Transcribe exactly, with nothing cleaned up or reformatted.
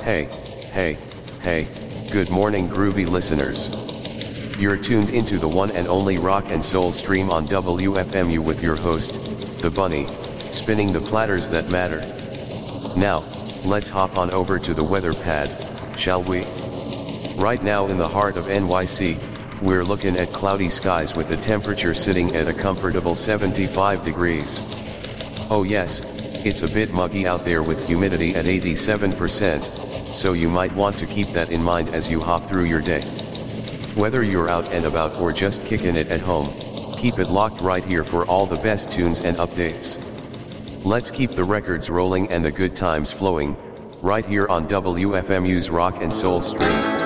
Hey, hey, hey, good morning groovy listeners. You're tuned into the one and only rock and soul stream on W F M U with your host, The Bunny, spinning the platters that matter. Now, let's hop on over to the weather pad, shall we? Right now in the heart of N Y C, we're looking at cloudy skies with the temperature sitting at a comfortable seventy-five degrees. Oh yes, it's a bit muggy out there with humidity at eighty-seven percent, so you might want to keep that in mind as you hop through your day. Whether you're out and about or just kicking it at home, keep it locked right here for all the best tunes and updates. Let's keep the records rolling and the good times flowing, right here on W F M U's Rock and Soul Stream.